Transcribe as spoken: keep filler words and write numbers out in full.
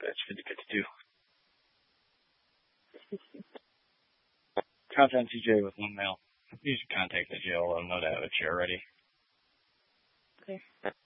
It's fifty fifty-two. Contact T J with one mail. You should contact the jail. Let them know to have a chair ready. Okay.